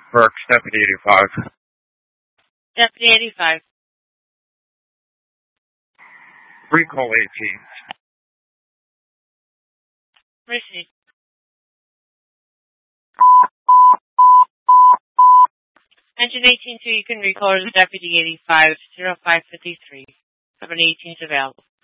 Burke, Deputy 85. Deputy 85. Recall 18. Receive. Engine 18-2, you can recall the Deputy 85, 0553. 718 is available.